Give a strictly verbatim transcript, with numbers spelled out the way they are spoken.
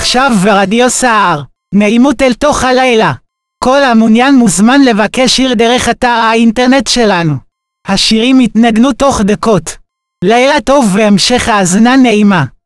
עכשיו ברדיו סער, נעימות אל תוך הלילה. כל המעוניין מוזמן לבקש שיר דרך אתר האינטרנט שלנו. השירים יתנגנו תוך דקות. לילה טוב והמשך האזנה נעימה.